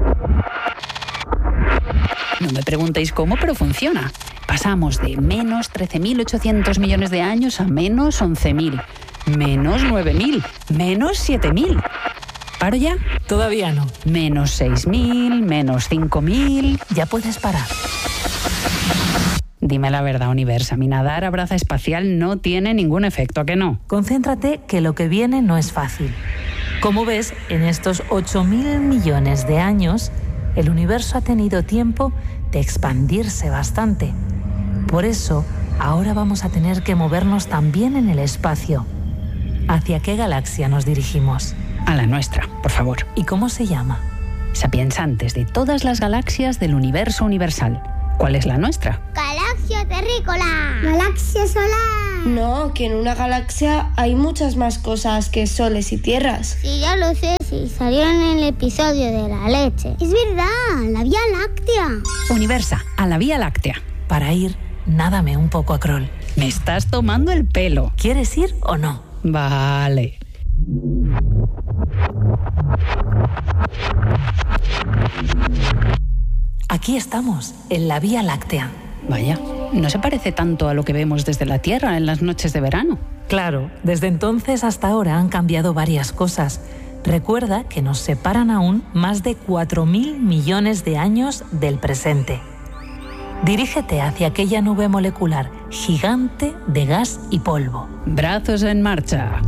No me preguntéis cómo, pero funciona. Pasamos de menos trece mil ochocientos millones de años a menos once mil, menos nueve mil, menos siete mil. ¿Paro ya? Todavía no. Menos seis mil, menos cinco mil... Ya puedes parar. Dime la verdad, Universa, mi nadar a braza espacial no tiene ningún efecto, ¿a que no? Concéntrate que lo que viene no es fácil. Como ves, en estos ocho mil millones de años, el universo ha tenido tiempo de expandirse bastante. Por eso, ahora vamos a tener que movernos también en el espacio. ¿Hacia qué galaxia nos dirigimos? A la nuestra, por favor. ¿Y cómo se llama? Sapiensantes de todas las galaxias del universo universal. ¿Cuál es la nuestra? Galaxia galaxia terrícola. Galaxia solar. No, que en una galaxia hay muchas más cosas que soles y tierras. Sí, ya lo sé, sí, salió en el episodio de la leche. Es verdad, la Vía Láctea. Universa, a la Vía Láctea. Para ir, nádame un poco a crawl. Me estás tomando el pelo. ¿Quieres ir o no? Vale. Aquí estamos, en la Vía Láctea. Vaya, no se parece tanto a lo que vemos desde la Tierra en las noches de verano. Claro, desde entonces hasta ahora han cambiado varias cosas. Recuerda que nos separan aún más de cuatro mil millones de años del presente. Dirígete hacia aquella nube molecular gigante de gas y polvo. Brazos en marcha.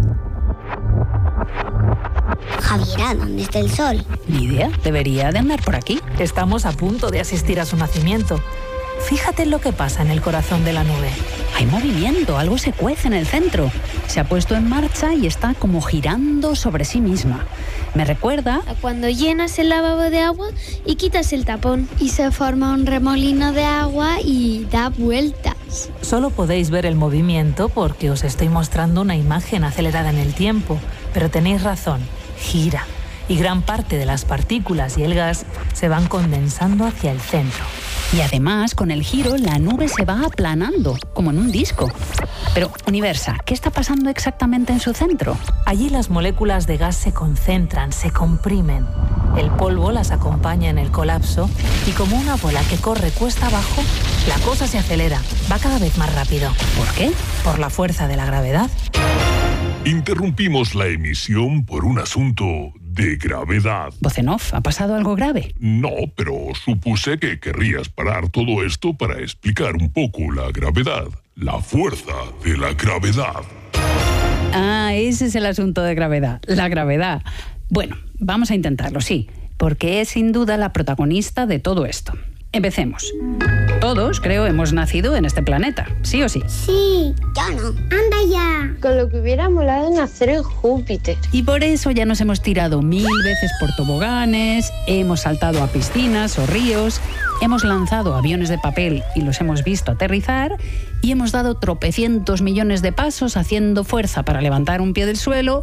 Javiera, ¿dónde está el sol? Ni idea, debería de andar por aquí. Estamos a punto de asistir a su nacimiento. Fíjate en lo que pasa en el corazón de la nube. Hay movimiento, algo se cuece en el centro. Se ha puesto en marcha y está como girando sobre sí misma. Me recuerda a cuando llenas el lavabo de agua y quitas el tapón y se forma un remolino de agua y da vueltas. Solo podéis ver el movimiento porque os estoy mostrando una imagen acelerada en el tiempo, pero tenéis razón, gira. Y gran parte de las partículas y el gas se van condensando hacia el centro. Y además, con el giro, la nube se va aplanando, como en un disco. Pero, Universa, ¿qué está pasando exactamente en su centro? Allí las moléculas de gas se concentran, se comprimen. El polvo las acompaña en el colapso y como una bola que corre cuesta abajo, la cosa se acelera, va cada vez más rápido. ¿Por qué? Por la fuerza de la gravedad. Interrumpimos la emisión por un asunto de gravedad. Voz en off, ¿ha pasado algo grave? No, pero supuse que querrías parar todo esto para explicar un poco la gravedad, la fuerza de la gravedad. Ah, ese es el asunto de gravedad, la gravedad. Bueno, vamos a intentarlo, sí, porque es sin duda la protagonista de todo esto. Empecemos. Todos, creo, hemos nacido en este planeta, ¿sí o sí? Sí, yo no. Anda ya. Con lo que hubiera molado nacer en Júpiter. Y por eso ya nos hemos tirado mil veces por toboganes, hemos saltado a piscinas o ríos, hemos lanzado aviones de papel y los hemos visto aterrizar y hemos dado tropecientos millones de pasos haciendo fuerza para levantar un pie del suelo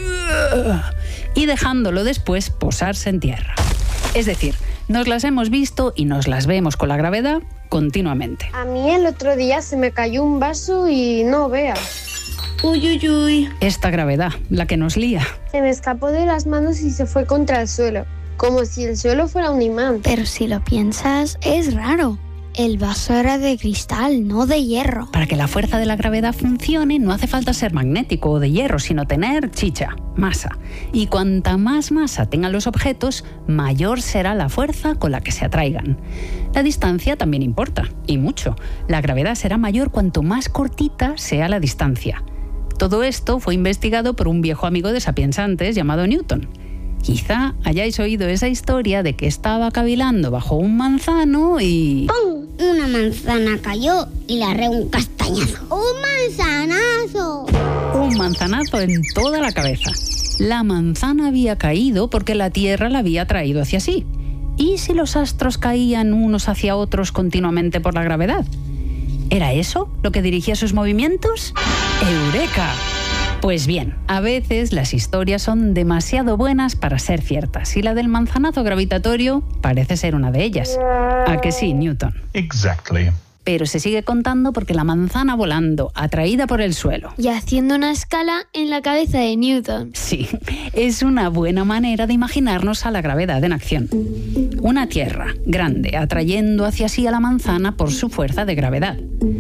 y dejándolo después posarse en tierra. Es decir, nos las hemos visto y nos las vemos con la gravedad continuamente. A mí el otro día se me cayó un vaso y no veas. Uy, uy, uy. Esta gravedad, la que nos lía. Se me escapó de las manos y se fue contra el suelo, como si el suelo fuera un imán. Pero si lo piensas, es raro. El vaso era de cristal, no de hierro. Para que la fuerza de la gravedad funcione no hace falta ser magnético o de hierro, sino tener chicha, masa. Y cuanta más masa tengan los objetos, mayor será la fuerza con la que se atraigan. La distancia también importa, y mucho. La gravedad será mayor cuanto más cortita sea la distancia. Todo esto fue investigado por un viejo amigo de Sapiens antes llamado Newton. Quizá hayáis oído esa historia de que estaba cavilando bajo un manzano y... ¡pum! Una manzana cayó y le arreó un castañazo. ¡Un manzanazo! Un manzanazo en toda la cabeza. La manzana había caído porque la Tierra la había traído hacia sí. ¿Y si los astros caían unos hacia otros continuamente por la gravedad? ¿Era eso lo que dirigía sus movimientos? ¡Eureka! Pues bien, a veces las historias son demasiado buenas para ser ciertas y la del manzanazo gravitatorio parece ser una de ellas. ¿A que sí, Newton? Exactly. Pero se sigue contando porque la manzana volando, atraída por el suelo. Y haciendo una escala en la cabeza de Newton. Sí, es una buena manera de imaginarnos a la gravedad en acción. Una Tierra grande atrayendo hacia sí a la manzana por su fuerza de gravedad.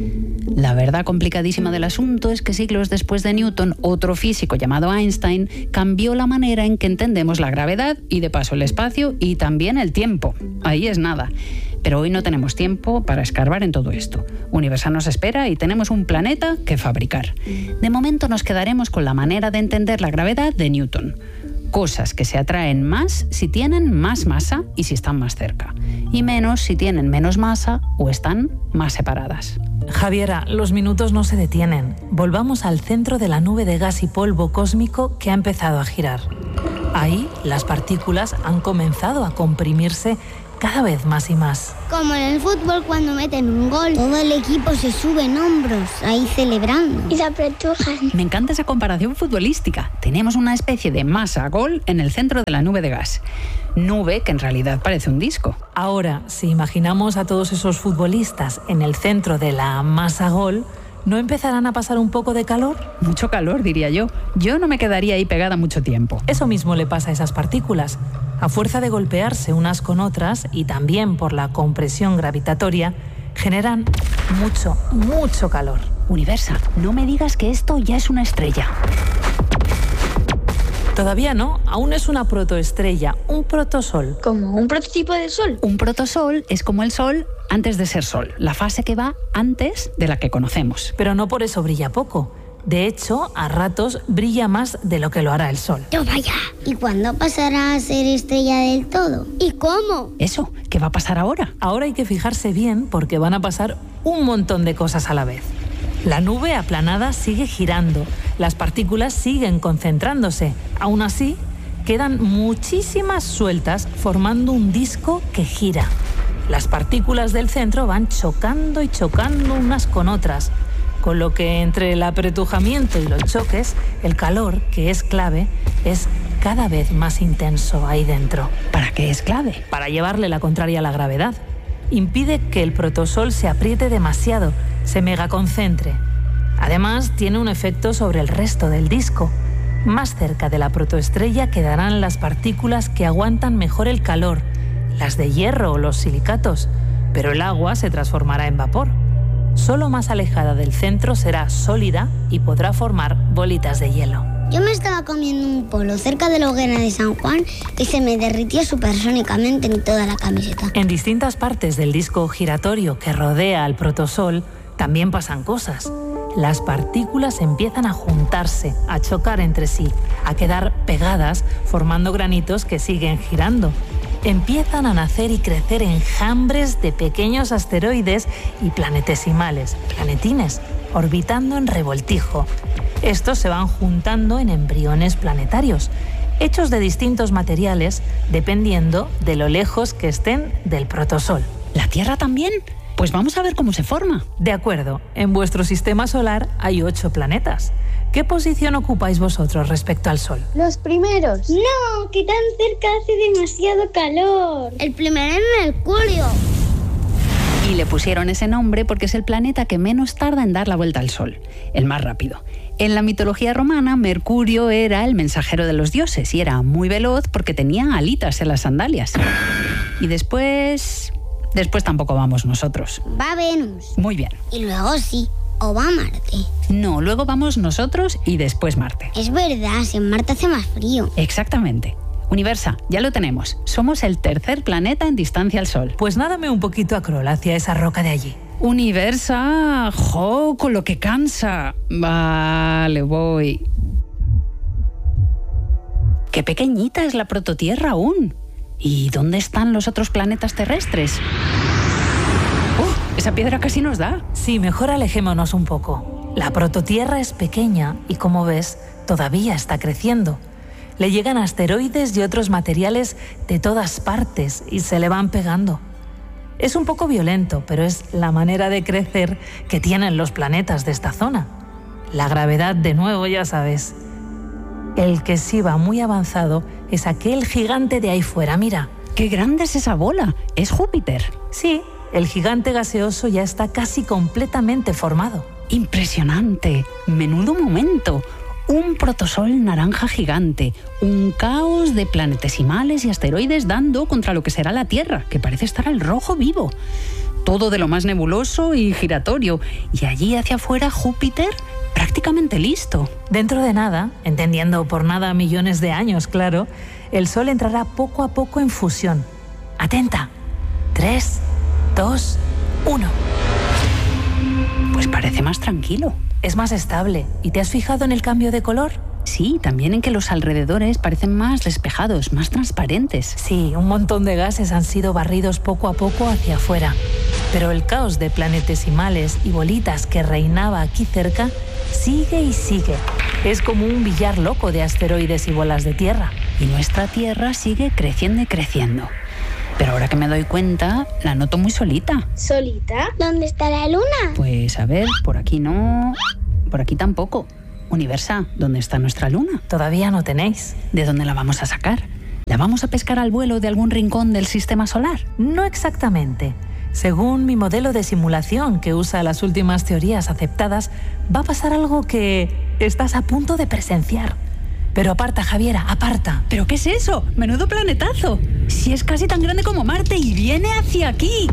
La verdad complicadísima del asunto es que siglos después de Newton, otro físico llamado Einstein cambió la manera en que entendemos la gravedad y de paso el espacio y también el tiempo. Ahí es nada. Pero hoy no tenemos tiempo para escarbar en todo esto. Universa nos espera y tenemos un planeta que fabricar. De momento nos quedaremos con la manera de entender la gravedad de Newton. Cosas que se atraen más si tienen más masa y si están más cerca. Y menos si tienen menos masa o están más separadas. Javiera, los minutos no se detienen. Volvamos al centro de la nube de gas y polvo cósmico que ha empezado a girar. Ahí las partículas han comenzado a comprimirse cada vez más y más. Como en el fútbol cuando meten un gol, todo el equipo se sube en hombros, ahí celebrando. Y se apretujan. Me encanta esa comparación futbolística. Tenemos una especie de masa gol en el centro de la nube de gas. Nube que en realidad parece un disco. Ahora, si imaginamos a todos esos futbolistas en el centro de la masa gol, ¿no empezarán a pasar un poco de calor? Mucho calor, diría yo. Yo no me quedaría ahí pegada mucho tiempo. Eso mismo le pasa a esas partículas. A fuerza de golpearse unas con otras y también por la compresión gravitatoria, generan mucho, mucho calor. Universa, no me digas que esto ya es una estrella. Todavía no, aún es una protoestrella, un protosol. ¿Como un prototipo de sol? Un protosol es como el sol antes de ser sol, la fase que va antes de la que conocemos. Pero no por eso brilla poco. De hecho, a ratos brilla más de lo que lo hará el sol. ¡No vaya! ¿Y cuándo pasará a ser estrella del todo? ¿Y cómo? Eso, ¿qué va a pasar ahora? Ahora hay que fijarse bien porque van a pasar un montón de cosas a la vez. La nube aplanada sigue girando, las partículas siguen concentrándose. Aún así, quedan muchísimas sueltas formando un disco que gira. Las partículas del centro van chocando y chocando unas con otras, con lo que entre el apretujamiento y los choques, el calor, que es clave, es cada vez más intenso ahí dentro. ¿Para qué es clave? Para llevarle la contraria a la gravedad. Impide que el protosol se apriete demasiado, se megaconcentre. Además, tiene un efecto sobre el resto del disco. Más cerca de la protoestrella quedarán las partículas que aguantan mejor el calor, las de hierro o los silicatos, pero el agua se transformará en vapor. Solo más alejada del centro será sólida y podrá formar bolitas de hielo. Yo me estaba comiendo un polo cerca de la hoguera de San Juan y se me derritía supersónicamente en toda la camiseta. En distintas partes del disco giratorio que rodea al protosol también pasan cosas. Las partículas empiezan a juntarse, a chocar entre sí, a quedar pegadas, formando granitos que siguen girando. Empiezan a nacer y crecer enjambres de pequeños asteroides y planetesimales, planetines, orbitando en revoltijo. Estos se van juntando en embriones planetarios, hechos de distintos materiales, dependiendo de lo lejos que estén del protosol. ¿La Tierra también? Pues vamos a ver cómo se forma. De acuerdo, en vuestro sistema solar hay ocho planetas. ¿Qué posición ocupáis vosotros respecto al Sol? Los primeros. No, que tan cerca hace demasiado calor. El primero es Mercurio. Y le pusieron ese nombre porque es el planeta que menos tarda en dar la vuelta al Sol, el más rápido. En la mitología romana, Mercurio era el mensajero de los dioses y era muy veloz porque tenía alitas en las sandalias. Y después... Después tampoco vamos nosotros. Va Venus. Muy bien. Y luego sí. ¿O va Marte? No, luego vamos nosotros y después Marte. Es verdad, si en Marte hace más frío. Exactamente. Universa, ya lo tenemos. Somos el tercer planeta en distancia al Sol. Pues nádame un poquito a crawl hacia esa roca de allí. Universa, jo, con lo que cansa. Vale, voy. Qué pequeñita es la prototierra aún. ¿Y dónde están los otros planetas terrestres? ¡Uh! Esa piedra casi nos da. Sí, mejor alejémonos un poco. La prototierra es pequeña y, como ves, todavía está creciendo. Le llegan asteroides y otros materiales de todas partes y se le van pegando. Es un poco violento, pero es la manera de crecer que tienen los planetas de esta zona. La gravedad, de nuevo, ya sabes. El que sí va muy avanzado es aquel gigante de ahí fuera, mira. ¡Qué grande es esa bola! ¿Es Júpiter? Sí, el gigante gaseoso ya está casi completamente formado. ¡Impresionante! ¡Menudo momento! Un protosol naranja gigante, un caos de planetesimales y asteroides dando contra lo que será la Tierra, que parece estar al rojo vivo. Todo de lo más nebuloso y giratorio. Y allí hacia afuera Júpiter prácticamente listo. Dentro de nada, entendiendo por nada millones de años, claro, el Sol entrará poco a poco en fusión. Atenta. Tres, dos, uno. Pues parece más tranquilo. Es más estable. ¿Y te has fijado en el cambio de color? Sí, también en que los alrededores parecen más despejados, más transparentes. Sí, un montón de gases han sido barridos poco a poco hacia afuera. Pero el caos de planetesimales y bolitas que reinaba aquí cerca sigue y sigue. Es como un billar loco de asteroides y bolas de tierra. y nuestra Tierra sigue creciendo y creciendo. Pero ahora que me doy cuenta, la noto muy solita. ¿Solita? ¿Dónde está la luna? Pues a ver, por aquí no, por aquí tampoco. Universa, ¿dónde está nuestra luna? Todavía no tenéis. ¿De dónde la vamos a sacar? ¿La vamos a pescar al vuelo de algún rincón del sistema solar? No exactamente. Según mi modelo de simulación que usa las últimas teorías aceptadas, va a pasar algo que estás a punto de presenciar. Pero aparta, Javiera, aparta. ¿Pero qué es eso? ¡Menudo planetazo! Si es casi tan grande como Marte y viene hacia aquí.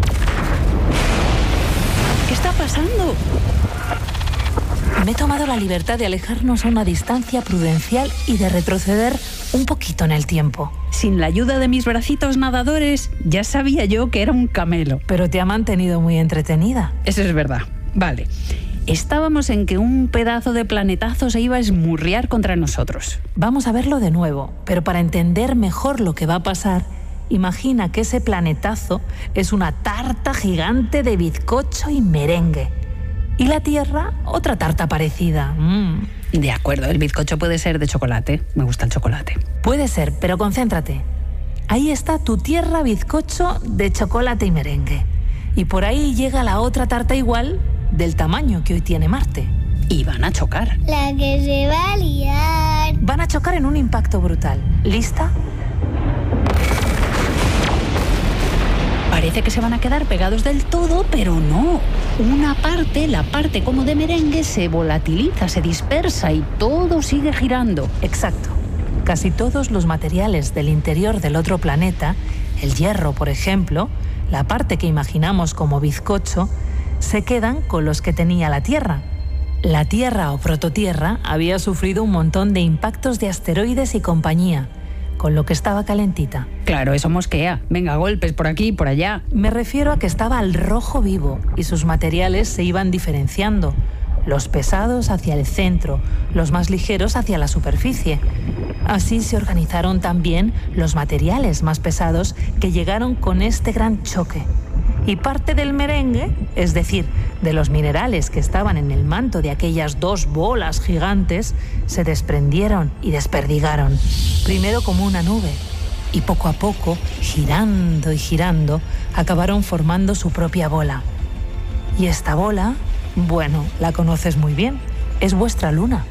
¿Qué está pasando? Me he tomado la libertad de alejarnos a una distancia prudencial y de retroceder un poquito en el tiempo. Sin la ayuda de mis bracitos nadadores, ya sabía yo que era un camelo. Pero te ha mantenido muy entretenida. Eso es verdad. Vale. Estábamos en que un pedazo de planetazo se iba a esmurriar contra nosotros. Vamos a verlo de nuevo, pero para entender mejor lo que va a pasar, imagina que ese planetazo es una tarta gigante de bizcocho y merengue. Y la Tierra, otra tarta parecida. Mm. De acuerdo, el bizcocho puede ser de chocolate. Me gusta el chocolate. Puede ser, pero concéntrate. Ahí está tu Tierra bizcocho de chocolate y merengue. Y por ahí llega la otra tarta igual, del tamaño que hoy tiene Marte. Y van a chocar. La que se va a liar. Van a chocar en un impacto brutal. ¿Lista? Parece que se van a quedar pegados del todo, pero no. Una parte, la parte como de merengue, se volatiliza, se dispersa y todo sigue girando. Exacto. Casi todos los materiales del interior del otro planeta, el hierro, por ejemplo, la parte que imaginamos como bizcocho, se quedan con los que tenía la Tierra. La Tierra o prototierra había sufrido un montón de impactos de asteroides y compañía, con lo que estaba calentita. Claro, eso mosquea. Venga, golpes por aquí y por allá. Me refiero a que estaba al rojo vivo y sus materiales se iban diferenciando. Los pesados hacia el centro, los más ligeros hacia la superficie. Así se organizaron también los materiales más pesados que llegaron con este gran choque. Y parte del merengue, es decir, de los minerales que estaban en el manto de aquellas dos bolas gigantes, se desprendieron y desperdigaron, primero como una nube, y poco a poco, girando y girando, acabaron formando su propia bola. Y esta bola, bueno, la conoces muy bien, es vuestra luna.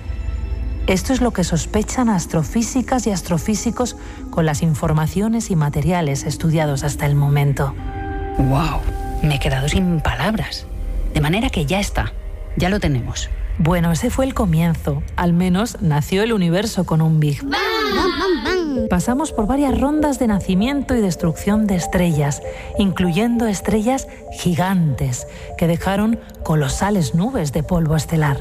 Esto es lo que sospechan astrofísicas y astrofísicos con las informaciones y materiales estudiados hasta el momento. ¡Wow! Me he quedado sin palabras. De manera que ya está. Ya lo tenemos. Bueno, ese fue el comienzo. Al menos nació el universo con un Big Bang. ¡Bam, bam, bam! Pasamos por varias rondas de nacimiento y destrucción de estrellas, incluyendo estrellas gigantes que dejaron colosales nubes de polvo estelar.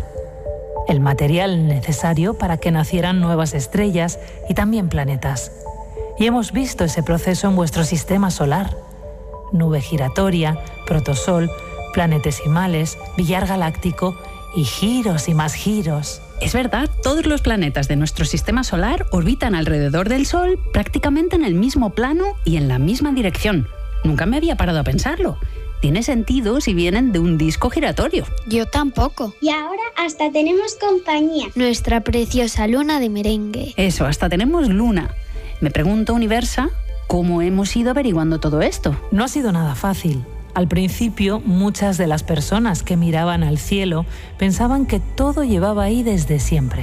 El material necesario para que nacieran nuevas estrellas y también planetas. Y hemos visto ese proceso en vuestro sistema solar. Nube giratoria, protosol, planetesimales, billar galáctico y giros y más giros. Es verdad, todos los planetas de nuestro sistema solar orbitan alrededor del Sol prácticamente en el mismo plano y en la misma dirección. Nunca me había parado a pensarlo. Tiene sentido si vienen de un disco giratorio. Yo tampoco. Y ahora hasta tenemos compañía. Nuestra preciosa luna de merengue. Eso, hasta tenemos luna. Me pregunto, Universa, ¿cómo hemos ido averiguando todo esto? No ha sido nada fácil. Al principio, muchas de las personas que miraban al cielo pensaban que todo llevaba ahí desde siempre.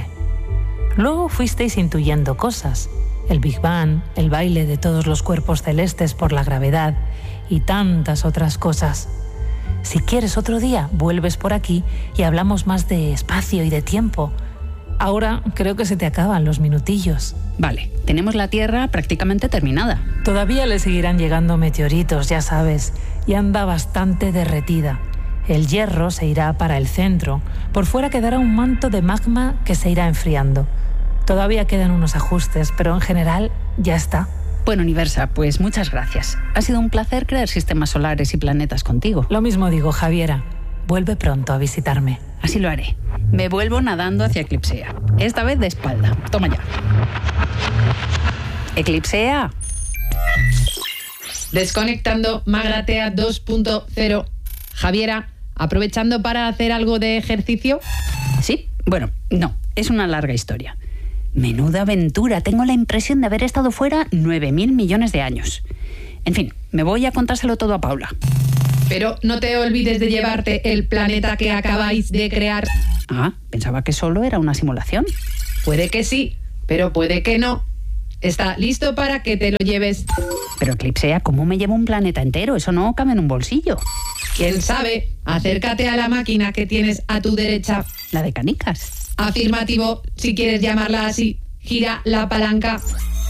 Luego fuisteis intuyendo cosas. El Big Bang, el baile de todos los cuerpos celestes por la gravedad y tantas otras cosas. Si quieres otro día, vuelves por aquí y hablamos más de espacio y de tiempo. Ahora creo que se te acaban los minutillos. Vale, tenemos la Tierra prácticamente terminada. Todavía le seguirán llegando meteoritos, ya sabes, y anda bastante derretida. El hierro se irá para el centro. Por fuera quedará un manto de magma que se irá enfriando. Todavía quedan unos ajustes, pero en general ya está. Bueno, Universa, pues muchas gracias. Ha sido un placer crear sistemas solares y planetas contigo. Lo mismo digo, Javiera. Vuelve pronto a visitarme. Así lo haré. Me vuelvo nadando hacia Eclipsea. Esta vez de espalda. Toma ya. Eclipsea. Desconectando Magratea dos punto cero. Javiera, ¿aprovechando para hacer algo de ejercicio? Sí, bueno, no, es una larga historia. Menuda aventura. Tengo la impresión de haber estado fuera nueve mil millones de años. En fin, me voy a contárselo todo a Paula. Pero no te olvides de llevarte el planeta que acabáis de crear. Ah, pensaba que solo era una simulación. Puede que sí, pero puede que no. Está listo para que te lo lleves. Pero Eclipsea, ¿cómo me llevo un planeta entero? Eso no cabe en un bolsillo. ¿Quién sabe? Acércate a la máquina que tienes a tu derecha. La de canicas. Afirmativo, si quieres llamarla así. Gira la palanca.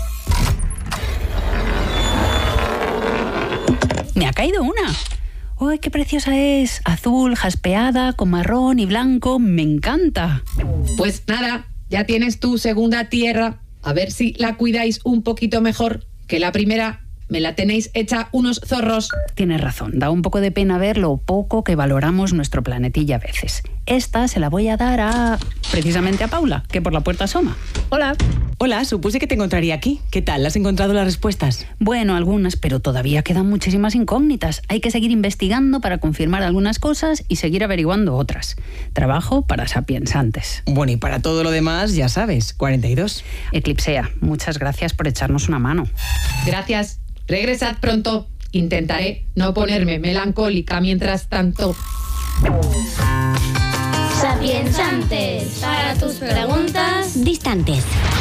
Me ha caído una. ¡Uy, qué preciosa es! Azul, jaspeada, con marrón y blanco. ¡Me encanta! Pues nada, ya tienes tu segunda tierra. A ver si la cuidáis un poquito mejor que la primera. Me la tenéis hecha unos zorros. Tienes razón, da un poco de pena ver lo poco que valoramos nuestro planetilla a veces. Esta se la voy a dar a... precisamente a Paula, que por la puerta asoma. Hola. Hola, supuse que te encontraría aquí. ¿Qué tal? ¿Has encontrado las respuestas? Bueno, algunas, pero todavía quedan muchísimas incógnitas. Hay que seguir investigando para confirmar algunas cosas y seguir averiguando otras. Trabajo para sapiensantes. Bueno, y para todo lo demás, ya sabes, cuarenta y dos. Eclipsea, muchas gracias por echarnos una mano. Gracias. Regresad pronto. Intentaré no ponerme melancólica mientras tanto. Sapiensantes, para tus preguntas distantes.